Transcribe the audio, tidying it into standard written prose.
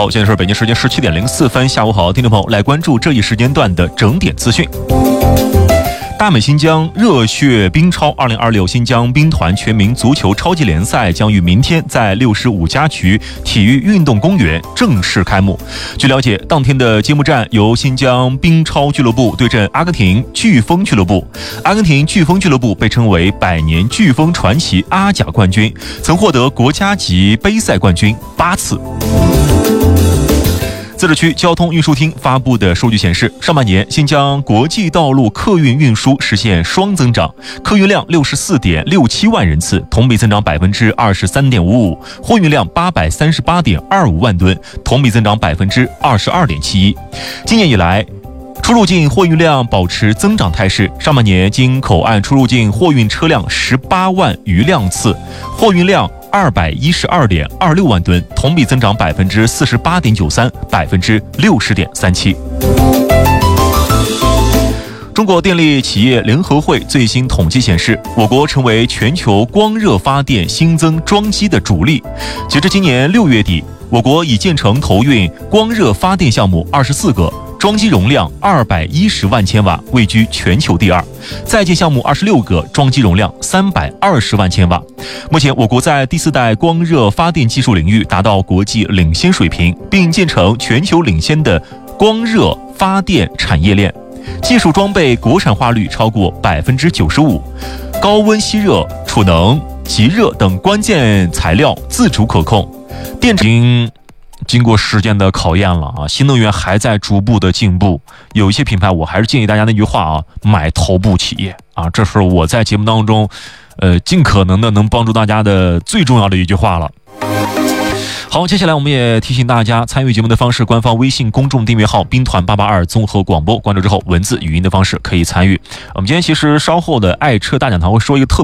好，现在是北京时间17点04分，下午好，听众朋友，来关注这一时间段的整点资讯。大美新疆热血冰超2026新疆兵团全民足球超级联赛将于明天在65家渠体育运动公园正式开幕。据了解，当天的揭幕战由新疆冰超俱乐部对阵阿根廷飓风俱乐部。阿根廷飓风俱乐部被称为百年飓风传奇阿甲冠军，曾获得国家级杯赛冠军8次。自治区交通运输厅发布的数据显示，上半年新疆国际道路客运运输实现双增长，客运量64.67万人次，同比增长23.55%，货运量838.25万吨，同比增长22.71%。今年以来，出入境货运量保持增长态势，上半年经口岸出入境货运车辆18万余辆次，货运量212.26万吨，同比增长48.93%、60.37%。中国电力企业联合会最新统计显示，我国成为全球光热发电新增装机的主力。截至今年6月底，我国已建成投运光热发电项目24个，装机容量210万千瓦，位居全球第二；在建项目26个，装机容量320万千瓦。目前，我国在第4代光热发电技术领域达到国际领先水平，并建成全球领先的光热发电产业链，技术装备国产化率超过95%，高温吸热、储能、集热等关键材料自主可控。电池经过时间的考验了啊，新能源还在逐步的进步。有一些品牌，我还是建议大家那句话啊，买头部企业啊，这是我在节目当中，尽可能的能帮助大家的最重要的一句话了。好，接下来我们也提醒大家，参与节目的方式，官方微信公众订阅号兵团882综合广播，关注之后文字语音的方式可以参与。我们今天其实稍后的爱车大讲堂会说一个特